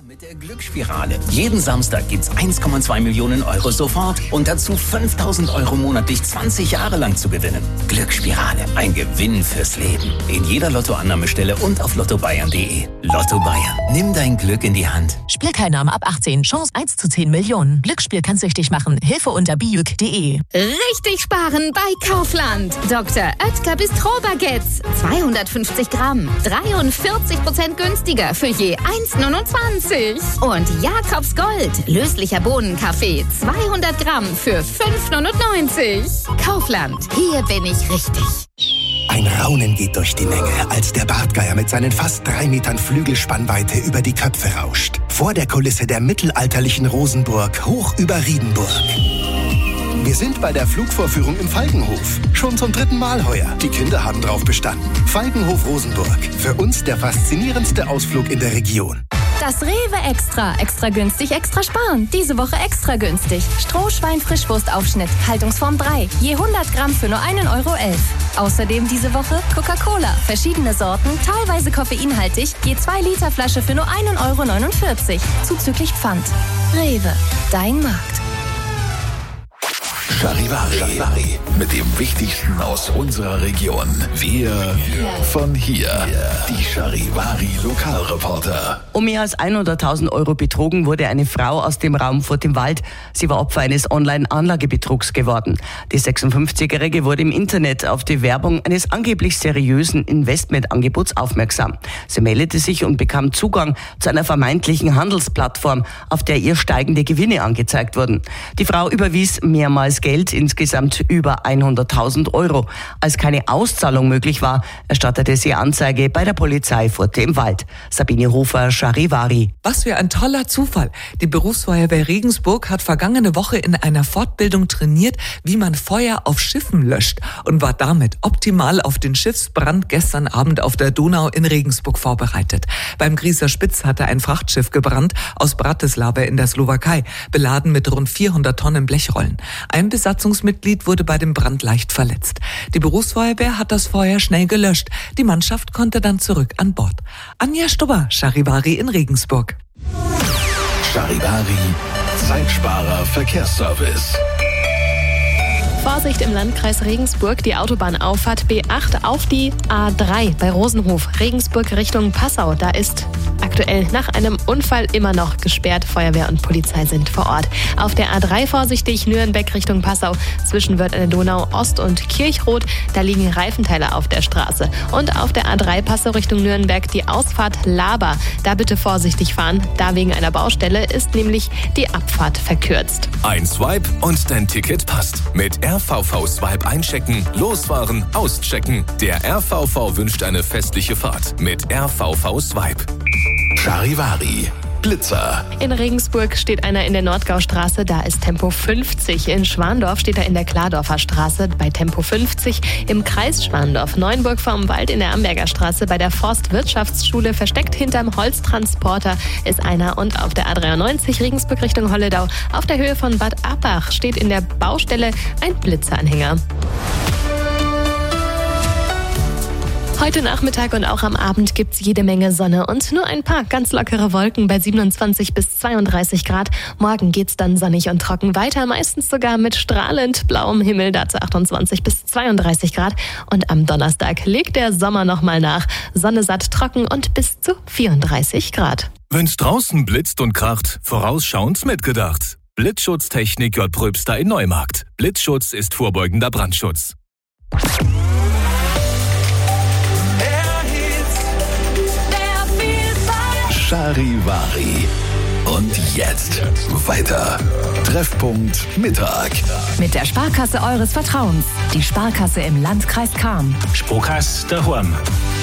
Mit der Glücksspirale. Jeden Samstag gibt's 1,2 Millionen Euro sofort und dazu 5.000 Euro monatlich 20 Jahre lang zu gewinnen. Glücksspirale. Ein Gewinn fürs Leben. In jeder Lottoannahmestelle und auf lottobayern.de. Lotto Bayern. Nimm dein Glück in die Hand. Spielteilnahme ab 18. Chance 1 zu 10 Millionen. Glücksspiel kann süchtig machen. Hilfe unter bijuk.de. Richtig sparen bei Kaufland. Dr. Oetker Bistro-Baguettes. 250 Gramm. 43% günstiger für je 1,29. Und Jakobs Gold. Löslicher Bohnenkaffee. 200 Gramm für 5,99. Kaufland. Hier bin ich richtig. Ein Raunen geht durch die Menge, als der Bartgeier mit seinen fast 3 Metern Flügelspannweite über die Köpfe rauscht. Vor der Kulisse der mittelalterlichen Rosenburg, hoch über Riedenburg. Wir sind bei der Flugvorführung im Falkenhof. Schon zum 3. Mal heuer. Die Kinder haben drauf bestanden. Falkenhof Rosenburg. Für uns der faszinierendste Ausflug in der Region. Das Rewe Extra. Extra günstig, extra sparen. Diese Woche extra günstig. Strohschwein-Frischwurstaufschnitt. Haltungsform 3. Je 100 Gramm für nur 1,11 Euro. Außerdem diese Woche Coca-Cola. Verschiedene Sorten, teilweise koffeinhaltig. Je 2 Liter Flasche für nur 1,49 Euro. Zuzüglich Pfand. Rewe. Dein Markt. Charivari. Mit dem Wichtigsten aus unserer Region. Wir von hier. Die Charivari Lokalreporter. Um mehr als 100.000 Euro betrogen wurde eine Frau aus dem Raum vor dem Wald. Sie war Opfer eines Online-Anlagebetrugs geworden. Die 56-Jährige wurde im Internet auf die Werbung eines angeblich seriösen Investmentangebots aufmerksam. Sie meldete sich und bekam Zugang zu einer vermeintlichen Handelsplattform, auf der ihr steigende Gewinne angezeigt wurden. Die Frau überwies mehrmals Geld, insgesamt über 100.000 Euro. Als keine Auszahlung möglich war, erstattete sie Anzeige bei der Polizei Furte im Wald. Sabine Hofer, Charivari. Was für ein toller Zufall. Die Berufsfeuerwehr Regensburg hat vergangene Woche in einer Fortbildung trainiert, wie man Feuer auf Schiffen löscht und war damit optimal auf den Schiffsbrand gestern Abend auf der Donau in Regensburg vorbereitet. Beim Grieser Spitz hatte ein Frachtschiff gebrannt aus Bratislava in der Slowakei, beladen mit rund 400 Tonnen Blechrollen. Ein Besatzungsmitglied wurde bei dem Brand leicht verletzt. Die Berufsfeuerwehr hat das Feuer schnell gelöscht. Die Mannschaft konnte dann zurück an Bord. Anja Stubber, Charivari in Regensburg. Charivari, Zeitsparer Verkehrsservice. Vorsicht im Landkreis Regensburg, die Autobahnauffahrt B8 auf die A3 bei Rosenhof, Regensburg Richtung Passau. Da ist aktuell nach einem Unfall immer noch gesperrt. Feuerwehr und Polizei sind vor Ort. Auf der A3 vorsichtig, Nürnberg Richtung Passau, zwischen Wörth an der Donau Ost und Kirchroth. Da liegen Reifenteile auf der Straße. Und auf der A3 Passau Richtung Nürnberg die Ausfahrt Laber. Da bitte vorsichtig fahren, da wegen einer Baustelle ist nämlich die Abfahrt verkürzt. Ein Swipe und dein Ticket passt. Mit RVV Swipe einchecken, losfahren, auschecken. Der RVV wünscht eine festliche Fahrt mit RVV Swipe. Charivari, Blitzer. In Regensburg steht einer in der Nordgaustraße, da ist Tempo 50. In Schwandorf steht er in der Klardorfer Straße bei Tempo 50. Im Kreis Schwandorf, Neuenburg vorm Wald in der Amberger Straße bei der Forstwirtschaftsschule versteckt hinterm Holztransporter ist einer. Und auf der A93 Regensburg Richtung Holledau auf der Höhe von Bad Abbach steht in der Baustelle ein Blitzeranhänger. Heute Nachmittag und auch am Abend gibt's jede Menge Sonne und nur ein paar ganz lockere Wolken bei 27 bis 32 Grad. Morgen geht's dann sonnig und trocken weiter, meistens sogar mit strahlend blauem Himmel, dazu 28 bis 32 Grad. Und am Donnerstag legt der Sommer nochmal nach. Sonne satt, trocken und bis zu 34 Grad. Wenn's draußen blitzt und kracht, vorausschauend mitgedacht. Blitzschutztechnik J. Pröbster in Neumarkt. Blitzschutz ist vorbeugender Brandschutz. Charivari. Und jetzt weiter. Treffpunkt Mittag. Mit der Sparkasse eures Vertrauens. Die Sparkasse im Landkreis Cham. Sparkasse daheim.